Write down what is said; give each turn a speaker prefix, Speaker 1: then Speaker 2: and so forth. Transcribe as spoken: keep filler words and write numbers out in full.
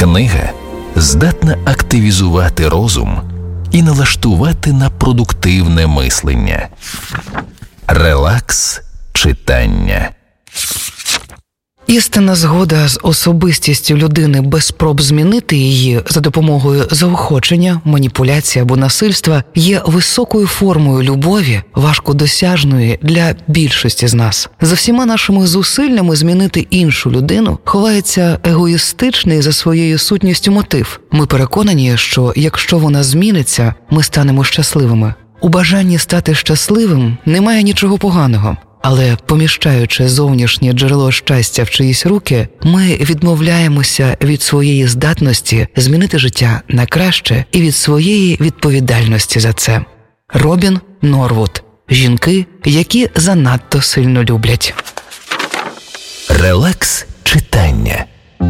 Speaker 1: Книга здатна активізувати розум і налаштувати на продуктивне мислення. Релакс читання.
Speaker 2: Істинна згода з особистістю людини без спроб змінити її за допомогою заохочення, маніпуляції або насильства є високою формою любові, важкодосяжної для більшості з нас. За всіма нашими зусиллями змінити іншу людину ховається егоїстичний за своєю сутністю мотив. Ми переконані, що якщо вона зміниться, ми станемо щасливими. У бажанні стати щасливим немає нічого поганого. Але, поміщаючи зовнішнє джерело щастя в чиїсь руки, ми відмовляємося від своєї здатності змінити життя на краще і від своєї відповідальності за це. Робін Норвуд. Жінки, які занадто сильно люблять.
Speaker 1: Релакс читання.